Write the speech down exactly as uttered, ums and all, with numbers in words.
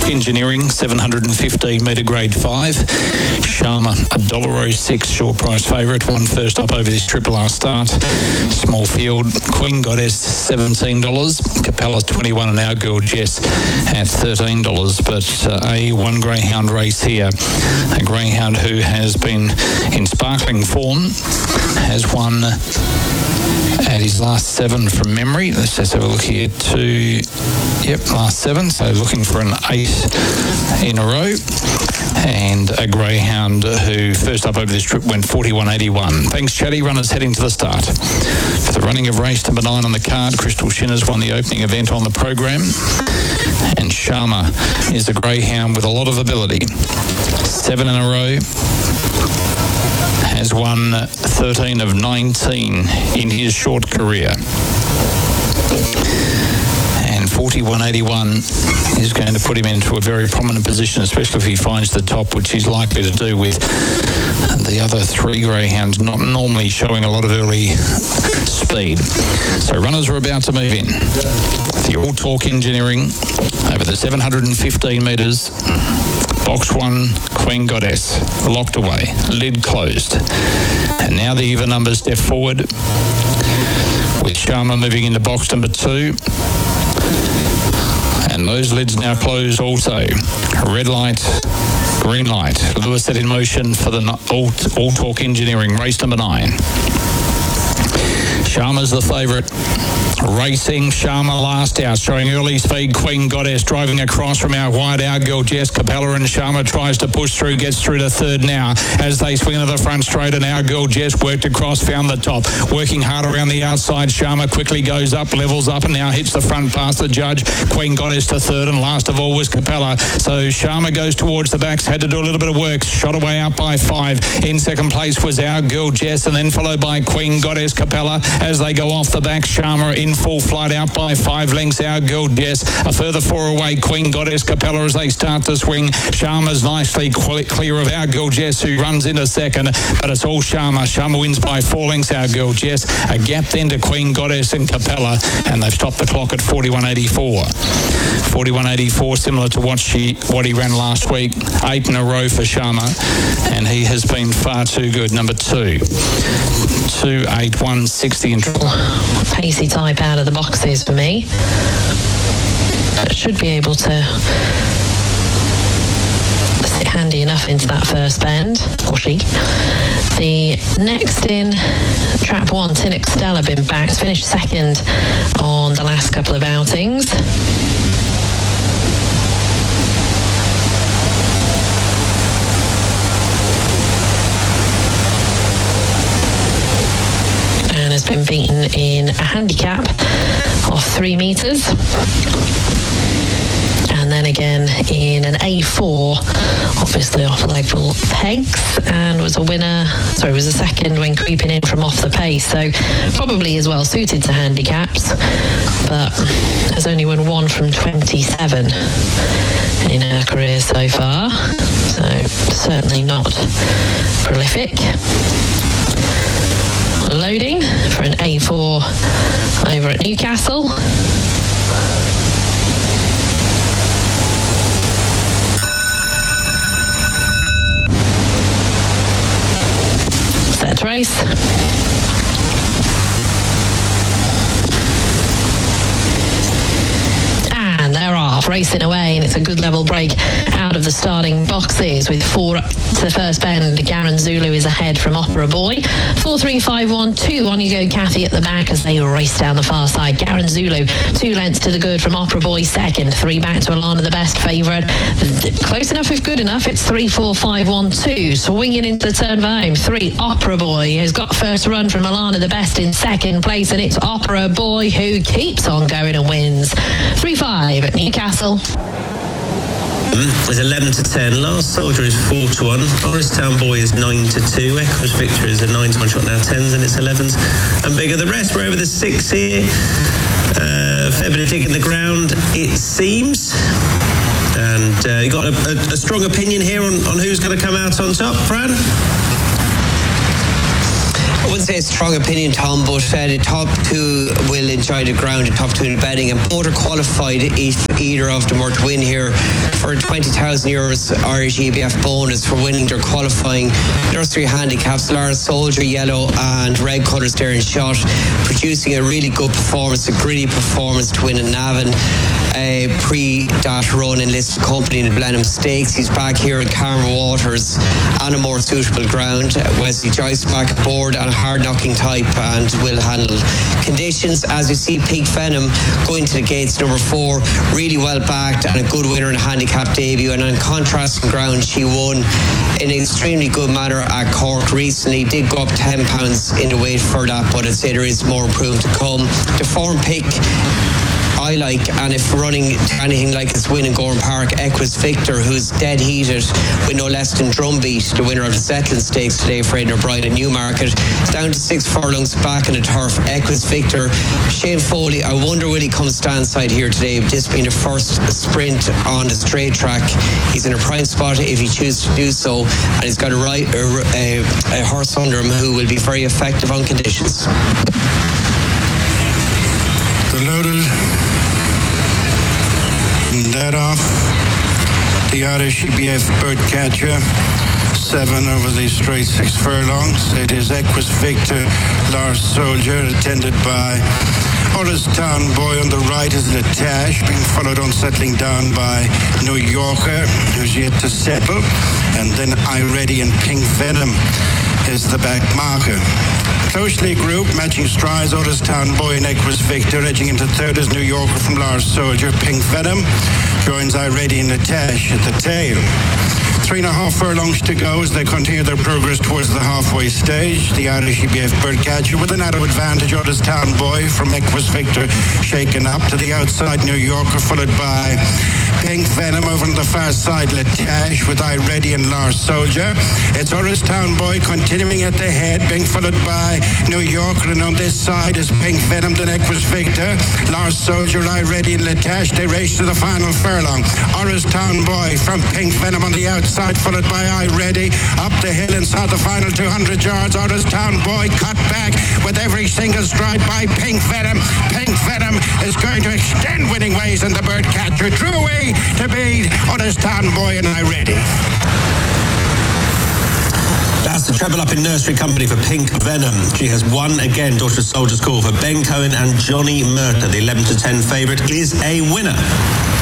Engineering, seven hundred fifteen metre grade five. Sharma, one dollar oh six, short price favourite, won first up over this trip last start. Small field, Queen Goddess, seventeen dollars. Capella, twenty-one, and Our Girl Jess at thirteen dollars. But uh, a one greyhound race here. A greyhound who has been in sparkling form, has won at his last seven from memory. Let's just have a look here. Two, yep, last seven. So looking for an eight in a row. And a greyhound who first up over this trip went forty-one eighty-one. Thanks, Chatty. Runners heading to the start. For the running of race number nine on the card, Crystal Shinners won the opening event on the program. And Sharma is a greyhound with a lot of ability. Seven in a row. Has won thirteen of nineteen in his short career. And forty-one eighty-one is going to put him into a very prominent position, especially if he finds the top, which he's likely to do with the other three greyhounds not normally showing a lot of early speed. So runners are about to move in. The All Talk Engineering over the seven hundred fifteen metres. Box one, Queen Goddess, locked away, lid closed. And now the even numbers step forward, with Sharma moving into box number two. And those lids now close also. Red light, green light. Lewis set in motion for the All, All Talk Engineering, race number nine. Sharma's the favourite. Racing, Sharma last out, showing early speed. Queen Goddess driving across from out wide. Our Girl Jess, Capella, and Sharma tries to push through, gets through to third now as they swing into the front straight, and Our Girl Jess worked across, found the top, working hard around the outside. Sharma quickly goes up, levels up, and now hits the front past the judge. Queen Goddess to third, and last of all was Capella. So Sharma goes towards the backs, had to do a little bit of work, shot away out by five. In second place was Our Girl Jess, and then followed by Queen Goddess, Capella as they go off the back. Sharma in full flight out by five lengths. Our Girl Jess, a further four away. Queen Goddess, Capella as they start to swing. Sharma's nicely clear of Our Girl Jess, who runs into second, but it's all Sharma. Sharma wins by four lengths. Our Girl Jess, a gap then to Queen Goddess and Capella, and they've stopped the clock at forty-one eighty-four. forty-one eighty-four, similar to what she what he ran last week. Eight in a row for Sharma, and he has been far too good. Number two. two eight one sixty in trouble. Pacey type out of the boxes for me. Should be able to sit handy enough into that first bend, or she. The next in, trap one, Tinnock Stella, been backed, finished second on the last couple of outings. Has been beaten in a handicap of three metres, and then again in an A four, obviously off legal pegs, and was a winner, sorry, was a second when creeping in from off the pace, so probably as well suited to handicaps, but has only won one from twenty-seven in her career so far, so certainly not prolific. Loading for an A four over at Newcastle. Set race. And they're off, racing away, and it's a good level break out of the starting boxes with four up to the first bend. Garen Zulu is ahead from Opera Boy. Four, three, five, one, two. On you go, Kathy, at the back as they race down the far side. Garen Zulu, two lengths to the good from Opera Boy second. Three back to Alana, the best favourite. Close enough if good enough. It's three, four, five, one, two. Swinging into the turn for home. Three, Opera Boy has got first run from Alana, the best in second place, and it's Opera Boy who keeps on going and wins. Three, five at Newcastle. It's eleven to ten. Last Soldier is four to one. Morristown Boy is nine to two. Echo's Victor is a nine to one shot, now tens, and it's elevens and bigger. The rest were over the six here. Uh, fair bit of dig in the ground, it seems. And uh, you got a, a, a strong opinion here on, on who's going to come out on top, Fran? I wouldn't say a strong opinion, Tom, but uh, the top two will enjoy the ground, the top two in the betting, and both are qualified if either of them were to win here for twenty thousand euros Irish E B F bonus for winning their qualifying nursery handicaps. Lars Soldier, yellow, and red colours there in shot, producing a really good performance, a gritty performance to win in Navan. Uh, pre that run in listed company in the Blenheim Stakes. He's back here in Carmel Waters on a more suitable ground. Wesley Joyce back aboard on a hard knocking type and will handle conditions. As you see, Pink Venom going to the gates, number four, really well backed and a good winner in a handicap debut, and on contrasting ground she won in an extremely good manner at Cork recently. Did go up ten pounds in the weight for that, but I'd say there is more improvement to come. The form pick I like, and if running anything like its win in Gorham Park, Equus Victor, who's dead heated with no less than Drumbeat, the winner of the Zetland Stakes today for Aidan O'Brien at Newmarket. It's down to six furlongs back in the turf. Equus Victor, Shane Foley, I wonder will he come stand side here today, this being the first sprint on the straight track. He's in a prime spot if he chooses to do so, and he's got a, right, a, a, a horse under him who will be very effective on conditions. The loaded that off the Irish E B F Birdcatcher, seven over the straight six furlongs. It is Equus Victor, Lars Soldier, attended by Horace Town Boy on the right is Latash, being followed on settling down by New Yorker, who's yet to settle, and then I Ready and Pink Venom is the back marker. Closely grouped, matching strides, Horace Town Boy and Equus Victor. Edging into third is New Yorker from Lars Soldier. Pink Venom joins I Ready and Latash at the tail. Three and a half furlongs to go as they continue their progress towards the halfway stage. The Irish E B F Birdcatcher with a narrow advantage. Horace Town Boy from Equus Victor shaken up to the outside. New Yorker followed by Pink Venom over on the far side. Latash with I Ready and Lars Soldier. It's Horace Town Boy continuing at the head, being followed by New Yorker, and on this side is Pink Venom, then Equus Victor, Lars Soldier, I Ready and Latash. They race to the final furlong. Horace Town Boy from Pink Venom on the outside, followed by I Ready up the hill inside the final two hundred yards. Horace Town Boy cut back with every single stride by Pink Venom. Pink Venom is going to extend winning ways in the Birdcatcher. Drew away to beat Horace Town Boy and I Ready. That's the treble up in nursery company for Pink Venom. She has won again, Daughter of Soldier's Call for Ben Cohen and Johnny Murtagh. The eleven to ten favourite is a winner.